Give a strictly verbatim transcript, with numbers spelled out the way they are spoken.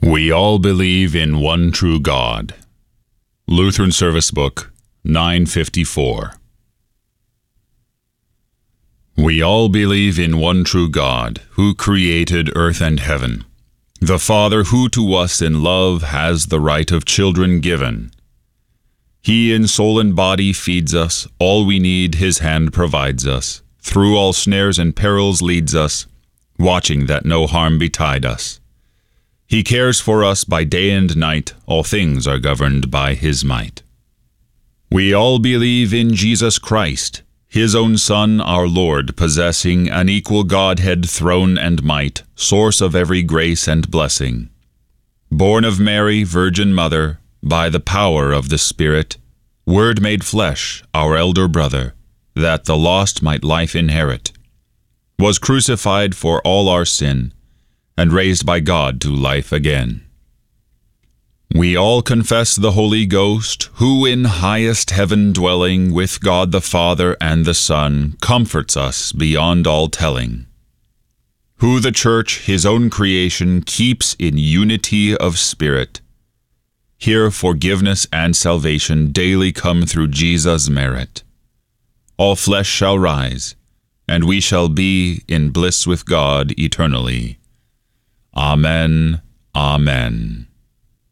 We all believe in one true God. Lutheran Service Book, nine fifty-four. We all believe in one true God, who created earth and heaven, the Father who to us in love has the right of children given. He in soul and body feeds us, all we need his hand provides us, through all snares and perils leads us, watching that no harm betide us. He cares for us by day and night, all things are governed by his might. We all believe in Jesus Christ, his own Son, our Lord, possessing an equal Godhead, throne and might, source of every grace and blessing. Born of Mary, Virgin Mother, by the power of the Spirit, Word made flesh, our elder brother, that the lost might life inherit, was crucified for all our sin, and raised by God to life again. We all confess the Holy Ghost, who in highest heaven dwelling with God the Father and the Son, comforts us beyond all telling. Who the Church, his own creation, keeps in unity of spirit. Here forgiveness and salvation daily come through Jesus' merit. All flesh shall rise, and we shall be in bliss with God eternally. Amen. Amen.